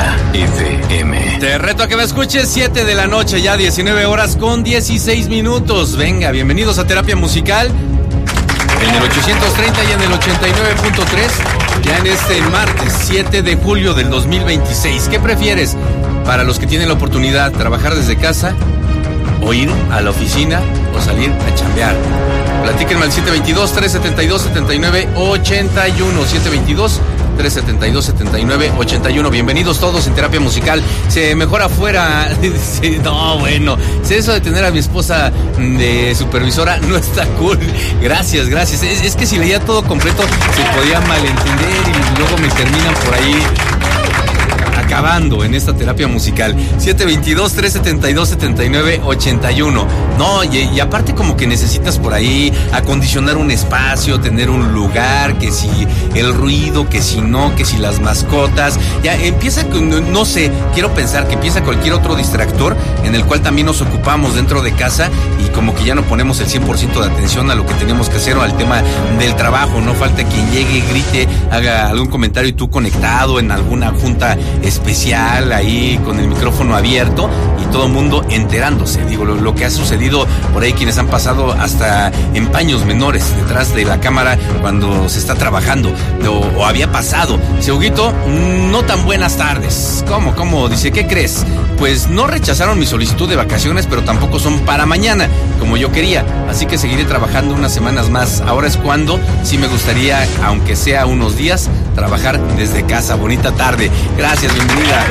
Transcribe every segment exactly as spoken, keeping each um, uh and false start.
Locura F M. Te reto a que me escuches, siete de la noche, ya diecinueve horas con dieciséis minutos. Venga, bienvenidos a Terapia Musical en el ochocientos treinta y en el ochenta y nueve punto tres, ya en este martes siete de julio del dos mil veintiséis. ¿Qué prefieres? Para los que tienen la oportunidad, trabajar desde casa, o ir a la oficina, o salir a chambear. Platíquenme al siete dos dos, tres siete dos, siete nueve ocho uno, siete dos dos, tres siete dos, siete nueve ocho uno. Bienvenidos todos en Terapia Musical. Se mejora afuera. No, bueno, eso de tener a mi esposa de supervisora no está cool. Gracias, gracias. Es, es que si leía todo completo se podía malentender y luego me terminan por ahí acabando en esta terapia musical. siete dos dos, tres siete dos, siete nueve ocho uno. No, y, y aparte como que necesitas por ahí acondicionar un espacio, tener un lugar, que si el ruido, que si no, que si las mascotas. Ya empieza, no sé, quiero pensar que empieza cualquier otro distractor en el cual también nos ocupamos dentro de casa y como que ya no ponemos el cien por ciento de atención a lo que tenemos que hacer o al tema del trabajo. No falta quien llegue, grite, haga algún comentario y tú conectado en alguna junta especial ahí con el micrófono abierto y todo el mundo enterándose. Digo, lo, lo que ha sucedido por ahí, quienes han pasado hasta en paños menores detrás de la cámara cuando se está trabajando, o, o había pasado. Dice, Huguito, no tan buenas tardes. ¿Cómo? ¿Cómo? Dice, ¿qué crees? Pues no rechazaron mi solicitud de vacaciones, pero tampoco son para mañana, como yo quería. Así que seguiré trabajando unas semanas más. Ahora es cuando sí me gustaría, aunque sea unos días, trabajar desde casa. Bonita tarde. Gracias, bienvenida.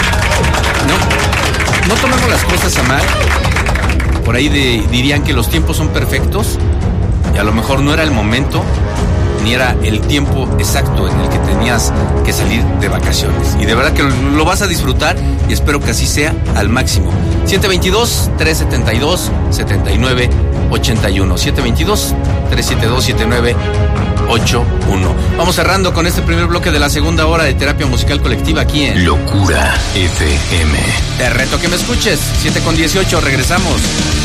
No, no tomemos las cosas a mal. Por ahí de, dirían que los tiempos son perfectos y a lo mejor no era el momento ni era el tiempo exacto en el que tenías que salir de vacaciones. Y de verdad que lo vas a disfrutar y espero que así sea al máximo. siete dos dos, tres siete dos, siete nueve ocho uno. siete dos dos, tres siete dos, siete nueve ocho uno. Vamos cerrando con este primer bloque de la segunda hora de Terapia Musical Colectiva aquí en Locura F M. Te reto a que me escuches. siete con dieciocho, regresamos.